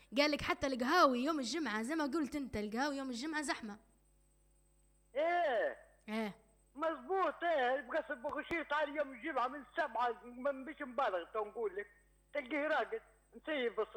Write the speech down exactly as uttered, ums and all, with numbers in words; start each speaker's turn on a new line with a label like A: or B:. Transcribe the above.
A: قال لك حتى القهاوي يوم الجمعة زي ما قلت انت، القهاوي يوم الجمعة زحمة.
B: ايه
A: ايه
B: مظبوط. ايه بقصد بخشيت على يوم الجمعة من سبعة، من مش مبالغ تو نقول لك، تلقيه راقد نسيب بس